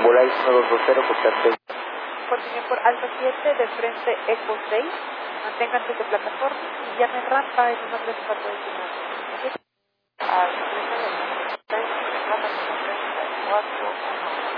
Volaris 1220, constante. Continúen por Alfa 7, de frente Eco 6. Manténganse de plataforma y llamen rampa en 134 decimal.